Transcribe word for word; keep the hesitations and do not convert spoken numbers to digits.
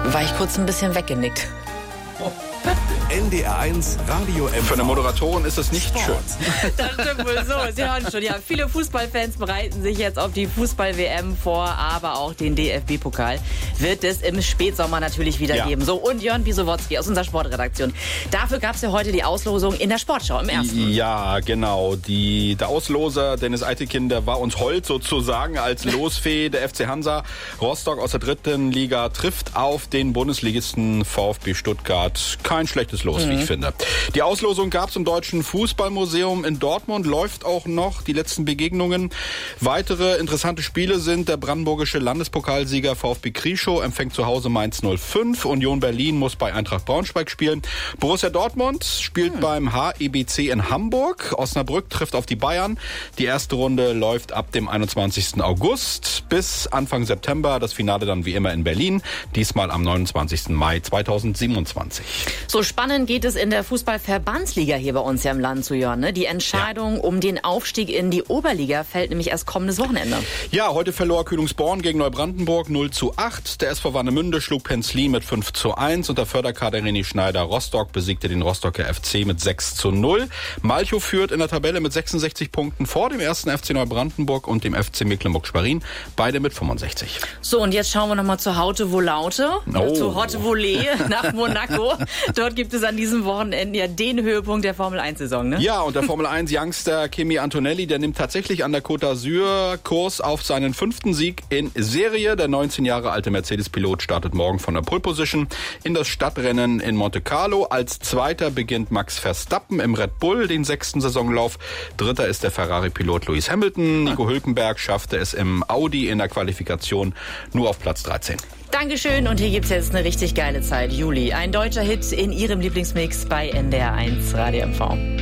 war ich kurz ein bisschen weggenickt. N D R eins Radio M V. Für eine Moderatorin ist es nicht schön. Das stimmt wohl so. Sie hören schon, ja, viele Fußballfans bereiten sich jetzt auf die Fußball-W M vor, aber auch den D F B-Pokal wird es im Spätsommer natürlich wieder ja. geben. So, und Jörn Bisowotzki aus unserer Sportredaktion. Dafür gab es ja heute die Auslosung in der Sportschau im ersten. Ja, genau. Die, der Ausloser Dennis Eitekin, der war uns hold sozusagen als Losfee. Der F C Hansa Rostock aus der dritten Liga trifft auf den Bundesligisten VfB Stuttgart. Kein schlechtes Los, mhm. wie ich finde. Die Auslosung gab es im Deutschen Fußballmuseum in Dortmund, läuft auch noch, die letzten Begegnungen. Weitere interessante Spiele sind der brandenburgische Landespokalsieger VfB Krieschow empfängt zu Hause Mainz null fünf, Union Berlin muss bei Eintracht Braunschweig spielen, Borussia Dortmund spielt mhm. beim H E B C in Hamburg, Osnabrück trifft auf die Bayern. Die erste Runde läuft ab dem einundzwanzigsten August bis Anfang September, das Finale dann wie immer in Berlin, diesmal am neunundzwanzigsten Mai zweitausendsiebenundzwanzig. So spannend geht es in der Fußballverbandsliga hier bei uns ja im Land zu Jörn. Ne? Die Entscheidung ja. um den Aufstieg in die Oberliga fällt nämlich erst kommendes Wochenende. Ja, heute verlor Kühlungsborn gegen Neubrandenburg null zu acht. Der S V Warnemünde schlug Penzlin mit fünf zu eins und der Förderkader René Schneider Rostock besiegte den Rostocker F C mit sechs zu null. Malchow führt in der Tabelle mit sechsundsechzig Punkten vor dem ersten F C Neubrandenburg und dem F C Mecklenburg-Schwerin, beide mit fünfundsechzig. So, und jetzt schauen wir nochmal zu Haute Volaute, oh. zu Haute Volée nach Monaco. Dort gibt es an diesem Wochenende ja den Höhepunkt der Formel eins Saison, ne? Ja, und der Formel eins Youngster Kimi Antonelli, der nimmt tatsächlich an der Côte d'Azur Kurs auf seinen fünften Sieg in Serie. Der neunzehn Jahre alte Mercedes-Pilot startet morgen von der Pole Position in das Stadtrennen in Monte Carlo. Als Zweiter beginnt Max Verstappen im Red Bull den sechsten Saisonlauf. Dritter ist der Ferrari-Pilot Lewis Hamilton. Nico Hülkenberg schaffte es im Audi in der Qualifikation nur auf Platz dreizehn. Dankeschön, und hier gibt's jetzt eine richtig geile Zeit. Juli, ein deutscher Hit in Ihrem Lieblingsmix bei N D R eins Radio M V.